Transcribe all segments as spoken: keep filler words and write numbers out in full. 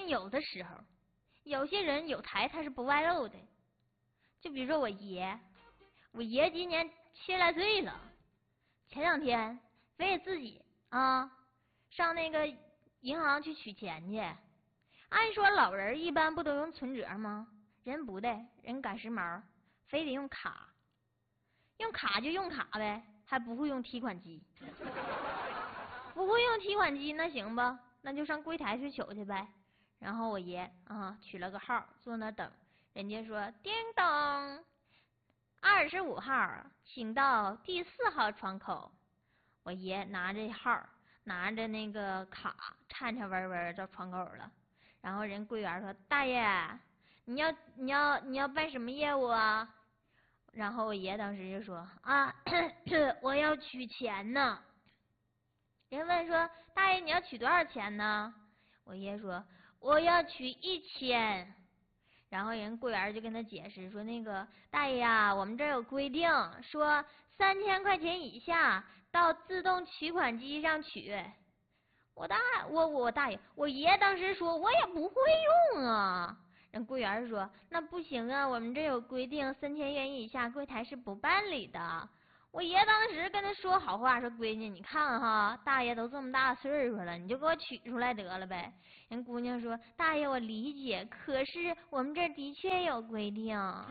但有的时候，有些人有财他是不外露的。就比如说我爷，我爷今年七十来岁了，前两天为自己啊上那个银行去取钱去。按说老人一般不都用存折吗？人不的，人赶时髦，非得用卡。用卡就用卡呗，还不会用提款机。不会用提款机那行吧，那就上柜台去取去呗。然后我爷啊取了个号，坐那等，人家说叮咚，二十五号，请到第四号窗口。我爷拿着号，拿着那个卡，颤颤巍巍到窗口了。然后人柜员说：“大爷，你要你要你要办什么业务啊？”然后我爷当时就说：“啊，我要取钱呢。”人问说：“大爷，你要取多少钱呢？”我爷说：“我要取一千。”然后人柜员就跟他解释说：“那个大爷呀，我们这儿有规定，说三千块钱以下到自动取款机上取。”我大我我大爷我爷当时说：“我也不会用啊。”人柜员说：“那不行啊，我们这有规定，三千元以下柜台是不办理的。”我爷当时跟他说好话，说：“闺女，你看哈，大爷都这么大岁数了，你就给我取出来得了呗。”人姑娘说：“大爷，我理解，可是我们这的确有规定。”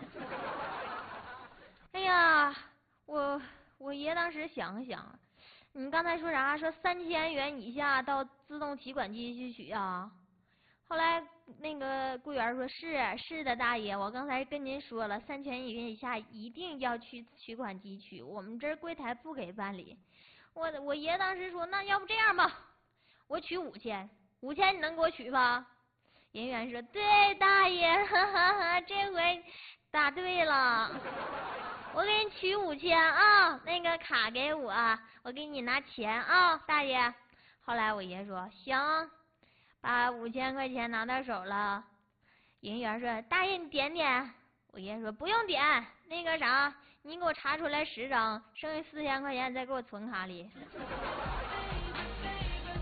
哎呀，我我爷当时想想，你刚才说啥？说三千元以下到自动提款机去取啊？后来那个柜员说：“是是的，大爷，我刚才跟您说了，三千元以下一定要去取款机取，我们这儿柜台不给办理。”我我爷当时说：“那要不这样吧，我取五千，五千你能给我取吧？”人员说：“对，大爷，哈哈哈，这回答对了，我给你取五千啊，那个卡给我，我给你拿钱啊，大爷。”后来我爷说：“行。”把五千块钱拿到手了，营业员说：“大爷，你点点。”我爷说：“不用点，那个啥，你给我查出来十张，剩下四千块钱再给我存卡里。”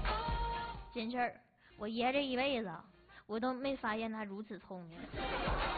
真事儿，我爷这一辈子，我都没发现他如此聪明。